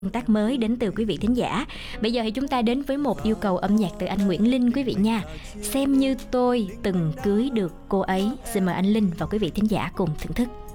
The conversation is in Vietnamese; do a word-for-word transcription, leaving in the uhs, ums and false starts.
tương tác mới đến từ quý vị thính giả. Bây giờ thì chúng ta đến với một yêu cầu âm nhạc từ anh Nguyễn Linh quý vị nha. Xem như tôi từng cưới được cô ấy. Xin mời anh Linh và quý vị thính giả cùng thưởng thức.